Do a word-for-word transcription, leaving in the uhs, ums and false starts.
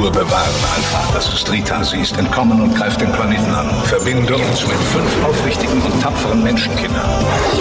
Ruhe bewahren, Alpha. Das ist Rita. Sie ist entkommen und greift den Planeten an. Verbinde uns mit fünf aufrichtigen und tapferen Menschenkindern.